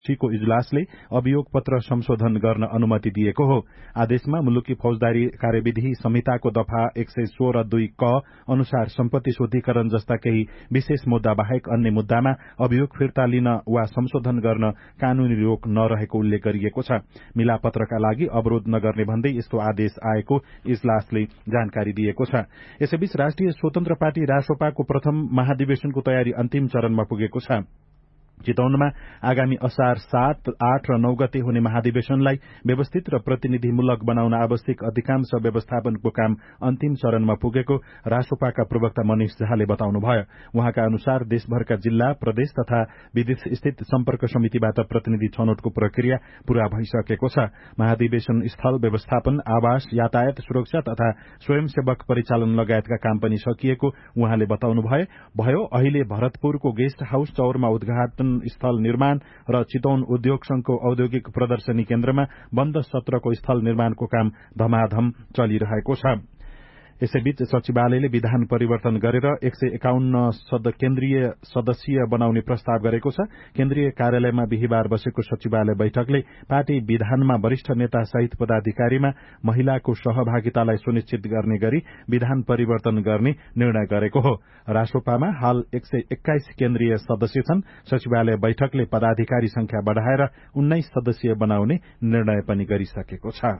को इजलासले अभियोग पत्र संशोधन गर्न अनुमति दिएको हो। आदेशमा मुलुकी फौजदारी कार्यविधि संहिताको दफा 116(2) क अनुसार सम्पत्ति शुद्धिकरण जस्ता केही विशेष मुद्दा बाहेक अन्य मुद्दामा अभियोग फिर्ता लिन वा संशोधन गर्न कानूनी रोक नरहेको उल्लेख गरिएको छ। मिलापत्रका लागि अवरोध नगर्ने भन्दै यस्तो आदेश आएको इजलासले जानकारी दिएको छ। यसैबीच राष्ट्रिय स्वतन्त्र पार्टी रासोपाको प्रथम महाधिवेशनको तयारी अन्तिम चरणमा पुगेको छ। चितवनमा आगामी असार 7, 8 र 9 गते हुने महाधिवेशनलाई व्यवस्थित र प्रतिनिधिमूलक बनाउन आवश्यक अधिकांश व्यवस्थापनको काम अन्तिम चरणमा पुगेको रासोपाका प्रवक्ता मनिष झाले बताउनुभयो। उहाँका अनुसार देशभरका जिल्ला, प्रदेश तथा विदेश स्थित सम्पर्क समितिबाट प्रतिनिधि छनौटको प्रक्रिया पूरा भइसकेको छ। महाधिवेशन स्थल व्यवस्थापन, आवास, यातायात सुरक्षा तथा स्वयंसेवक परिचालन लगायतका काम पनि सकिएको उहाँले बताउनुभयो। अहिले भरतपुरको गेस्ट हाउस चौरमा उद्घाटन स्थल निर्माण र चितवन उद्योग संघको औद्योगिक प्रदर्शनी केन्द्रमा बन्द सत्रको स्थल निर्माणको काम धमाधम चलिरहेको छ। यसैबीच सचिवालयले विधान परिवर्तन गरेर 151 केन्द्रीय सदस्यीय बनाउने प्रस्ताव गरेको छ। केन्द्रीय कार्यालयमा बिहिबार बसेको सचिवालय बैठकले पार्टी विधानमा वरिष्ठ नेता सहित पदाधिकारीमा महिलाको सहभागितालाई सुनिश्चित गर्ने गरी विधान परिवर्तन गर्ने निर्णय गरेको हो। रासोपामा हाल 121 केन्द्रीय सदस्य छन्। सचिवालय बैठकले पदाधिकारी संख्या बढ़ाएर 19 सदस्यीय बनाउने निर्णय पनि गरिसकेको छ।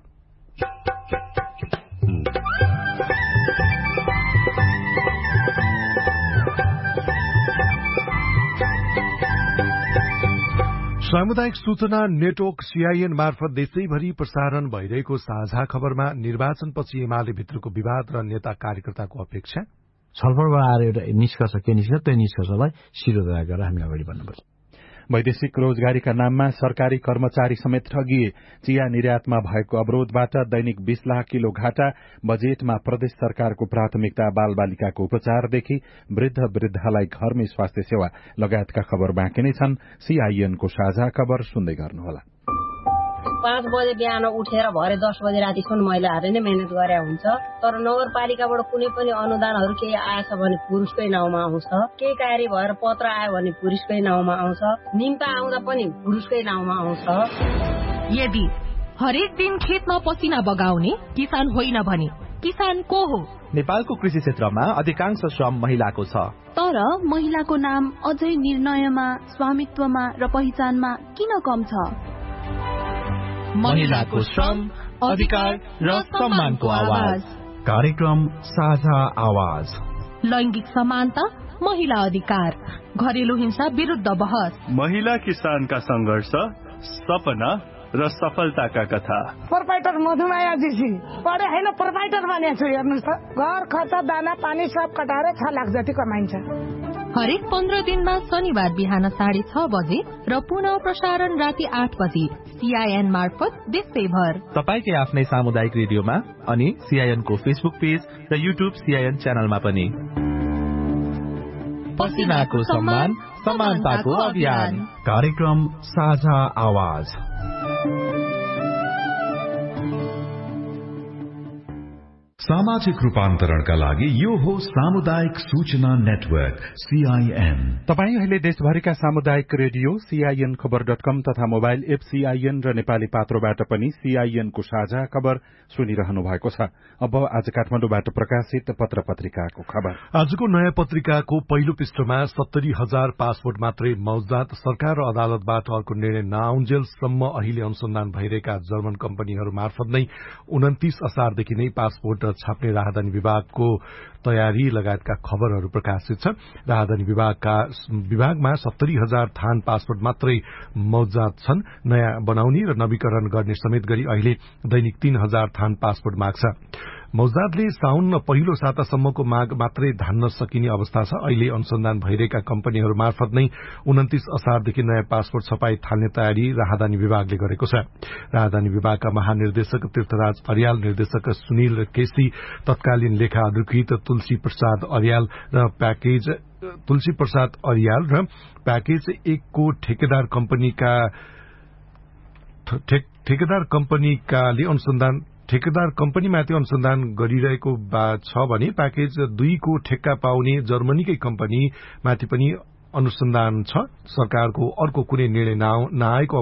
सामुदायिक सूचना नेटवर्क सीआईएन मार्फत देशैभरि प्रसारण भइरहेको साझा खबरमा निर्वाचनपछि एमाले भित्रको विवाद र नेता कार्यकर्ताको अपेक्षा छलफलबाट आएर एउटा निष्कर्ष के निष्कर्ष त्यो निष्कर्षलाई शिरोधार्य गरेर हामी अगाडि बढ्नुपर्छ। वैदेशिक रोजगारीका नाममा सरकारी कर्मचारी समेत ठगिए। चिया निर्यातमा भएको अवरोधबाट दैनिक 20 लाख किलो घाटा। बजेटमा प्रदेश सरकारको प्राथमिकता बालबालिकाको उपचारदेखि वृद्धलाई घरमै स्वास्थ्य सेवा लगायतका खबर बाँकी नै छन्। सीआईएनको साझा खबर सुन्दै गर्नुहोला। 5 बजे बिहान उठेर भरे 10 बजे रातिसम्म महिलाहरूले नै मेहनत गरे हुन्छ। तर नगरपालिकाबाट कुनै पनि अनुदानहरू केही आएछ भने पुरुषकै नाउँमा आउँछ, केही कार्य भएर पत्र आयो भने पुरुषकै नाउँमा आउँछ, निम्ता आउँदा पनि पुरुषकै नाउँमा आउँछ। यदि हरेक दिन खेतमा पसिना बगाउने किसान होइन भने किसान को हो? नेपालको कृषि क्षेत्रमा अधिकांश श्रम महिलाको छ। तर महिलाको नाम अझै निर्णयमा, स्वामित्वमा र पहिचानमा किन कम छ? महिलाको श्रम, अधिकार र सम्मानको आवाज। कार्यक्रम साझा आवाज। लैंगिक समानता, महिला अधिकार, घरेलु हिंसा विरुद्ध बहस, महिला किसानका संघर्ष, सपना र सफलताका कथा। प्रोपाइटर मधुमाया जीसी पढे हैन, प्रोपाइटर बनेको छु। हेर्नुस् त, घर खर्च, दाना पानी सब कटाएर 6 लाख जति कमाइन्छ। हरेक 15 दिनमा शनिबार बिहान 6:30 बजे र पुनः प्रसारण राति 8 बजे सीआईएन मार्फत देशैभर तपाईकै आफ्नै सामुदायिक रेडियोमा अनि सीआईएन को फेसबुक पेज र युट्युब सीआईएन च्यानलमा पनि। पसिनाको सम्मान, समानताको अभियान। कार्यक्रम साझा आवाज। सामाजिक रूपान्तरणका लागि यो हो सामुदायिक सूचना नेटवर्क सीआईएन। तपाईँ अहिले देशभरिका सामुदायिक रेडियो सीआईएन खबर.com तथा मोबाइल एप सीआईएन र नेपाली पात्रोबाट पनि सीआईएन को साझा खबर सुनिरहनु भएको छ। अब आज काठमाडौँबाट प्रकाशित पत्र पत्रिकाको खबर। आजको नयाँ पत्रिकाको पहिलो पृष्ठमा 70,000 पासपोर्ट मात्रै मौजदात, सरकार र अदालतबाट अर्को निर्णय नआउन्जेलसम्म अहिले अनुसन्धान भइरहेका जर्मन कम्पनीहरू मार्फत नै 29 असारदेखि नै पासपोर्ट छाप्ने राहदानी विभागको तयारी लगायतका खबरहरू प्रकाशित छ। राहदानी विभागमा 70,000 थान पासपोर्ट मात्रै मौजदात छन्। नयाँ बनाउने र नवीकरण गर्ने समेत गरी अहिले दैनिक 3,000 थान पासपोर्ट माग्छ। मौजदातले साउन पहिलो सातासम्मको माग मात्रै धान्न सकिने अवस्था छ। अहिले अनुसन्धान भइरहेका कम्पनीहरू मार्फत नै 29 असारदेखि नयाँ पासपोर्ट छपाई थाल्ने तयारी राहदानी विभागले गरेको छ। राहदानी विभागका महानिर्देशक तीर्थराज अर्याल, निर्देशक सुनिल केसी, तत्कालीन लेखा अधिकृत तुलसी प्रसाद अर्याल र प्याकेज 1 को ठेकेदार कम्पनीमाथि अनुसन्धान गरिरहेको छ भने प्याकेज 2 को ठेक्का पाउने जर्मनीकै कम्पनीमाथि पनि अनुसन्धान छ सरकारको अर्को कुनै निर्णय नआएको